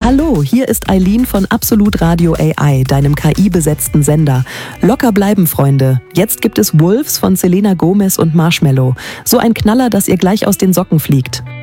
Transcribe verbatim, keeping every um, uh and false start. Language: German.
Hallo, hier ist Eileen von Absolut Radio A I, deinem K I-besetzten Sender. Locker bleiben, Freunde. Jetzt gibt es Wolves von Selena Gomez und Marshmello. So ein Knaller, dass ihr gleich aus den Socken fliegt.